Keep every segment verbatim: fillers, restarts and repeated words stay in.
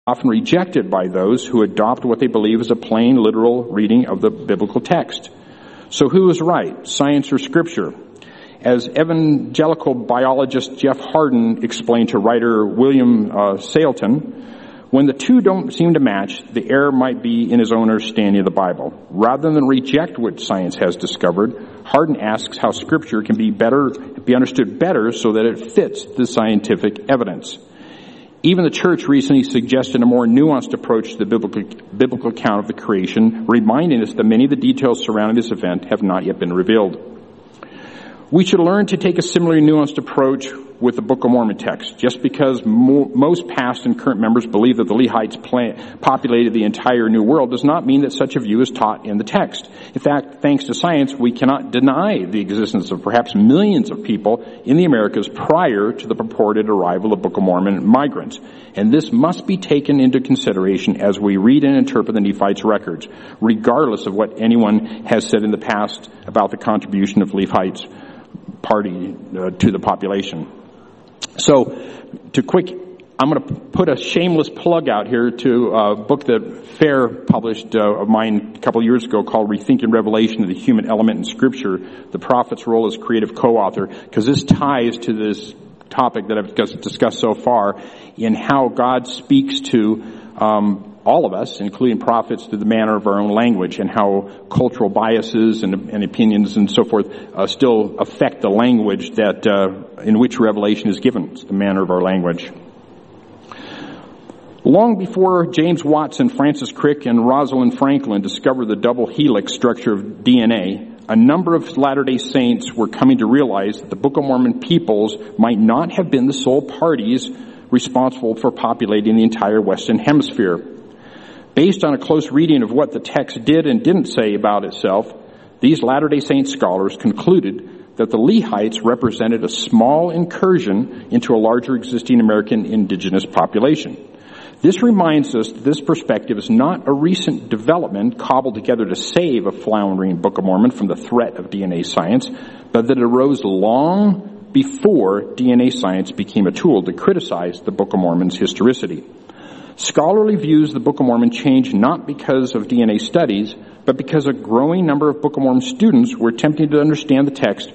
often rejected by those who adopt what they believe is a plain, literal reading of the biblical text. So who is right, science or Scripture? As evangelical biologist Jeff Hardin explained to writer William uh, Sailton, when the two don't seem to match, the error might be in his own understanding of the Bible. Rather than reject what science has discovered, Hardin asks how Scripture can be better, be understood better so that it fits the scientific evidence. Even the church recently suggested a more nuanced approach to the biblical, biblical account of the creation, reminding us that many of the details surrounding this event have not yet been revealed. We should learn to take a similarly nuanced approach with the Book of Mormon text. Just because mo- most past and current members believe that the Lehites pla- populated the entire New World does not mean that such a view is taught in the text. In fact, thanks to science, we cannot deny the existence of perhaps millions of people in the Americas prior to the purported arrival of Book of Mormon migrants. And this must be taken into consideration as we read and interpret the Nephites' records, regardless of what anyone has said in the past about the contribution of Lehites party uh, to the population. So, to quick, I'm going to put a shameless plug out here to a book that Fair published uh, of mine a couple of years ago called Rethinking Revelation of the Human Element in Scripture, the Prophet's Role as Creative Co-Author, because this ties to this topic that I've discussed so far in how God speaks to um, all of us, including prophets, through the manner of our own language, and how cultural biases and, and opinions and so forth uh, still affect the language that uh, in which revelation is given. It's the manner of our language. Long before James Watson, Francis Crick, and Rosalind Franklin discovered the double helix structure of D N A, a number of Latter-day Saints were coming to realize that the Book of Mormon peoples might not have been the sole parties responsible for populating the entire Western Hemisphere. Based on a close reading of what the text did and didn't say about itself, these Latter-day Saint scholars concluded that the Lehites represented a small incursion into a larger existing American indigenous population. This reminds us that this perspective is not a recent development cobbled together to save a floundering Book of Mormon from the threat of D N A science, but that it arose long before D N A science became a tool to criticize the Book of Mormon's historicity. Scholarly views of the Book of Mormon changed not because of D N A studies, but because a growing number of Book of Mormon students were attempting to understand the text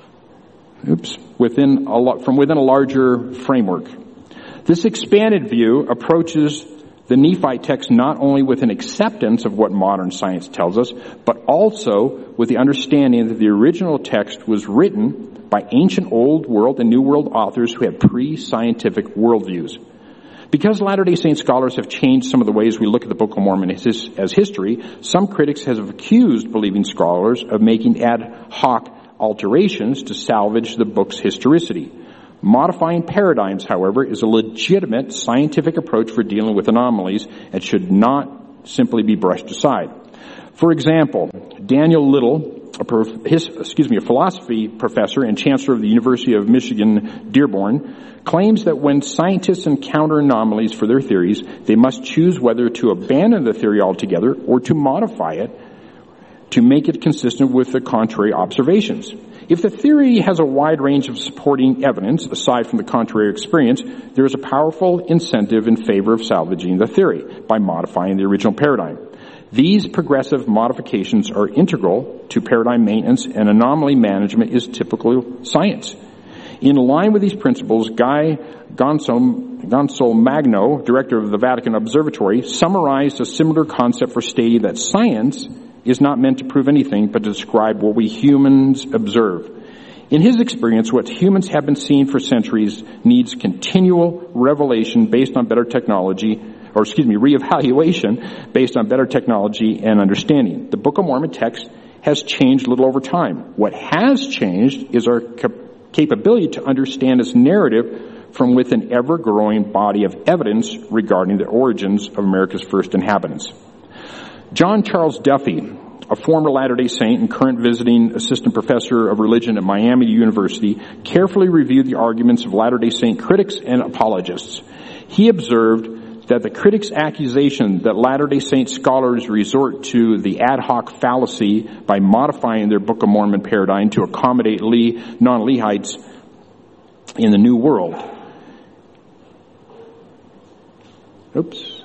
oops, within a, from within a larger framework. This expanded view approaches the Nephite text not only with an acceptance of what modern science tells us, but also with the understanding that the original text was written by ancient Old World and New World authors who had pre-scientific worldviews. Because Latter-day Saint scholars have changed some of the ways we look at the Book of Mormon as, as history, some critics have accused believing scholars of making ad hoc alterations to salvage the book's historicity. Modifying paradigms, however, is a legitimate scientific approach for dealing with anomalies and should not simply be brushed aside. For example, Daniel Little, a, prof, his, excuse me, a philosophy professor and chancellor of the University of Michigan, Dearborn, claims that when scientists encounter anomalies for their theories, they must choose whether to abandon the theory altogether or to modify it to make it consistent with the contrary observations. If the theory has a wide range of supporting evidence, aside from the contrary experience, there is a powerful incentive in favor of salvaging the theory by modifying the original paradigm. These progressive modifications are integral to paradigm maintenance, and anomaly management is typical science. In line with these principles, Guy Gonsolmagno, director of the Vatican Observatory, summarized a similar concept for stating that science is not meant to prove anything, but to describe what we humans observe. In his experience, what humans have been seeing for centuries needs continual revelation based on better technology, or excuse me, reevaluation based on better technology and understanding. The Book of Mormon text has changed little over time. What has changed is our cap- capability to understand its narrative from within an ever-growing body of evidence regarding the origins of America's first inhabitants. John Charles Duffy, a former Latter-day Saint and current visiting assistant professor of religion at Miami University, carefully reviewed the arguments of Latter-day Saint critics and apologists. He observed that the critics' accusation that Latter-day Saint scholars resort to the ad hoc fallacy by modifying their Book of Mormon paradigm to accommodate Lee, non-Lehites in the New World. Oops.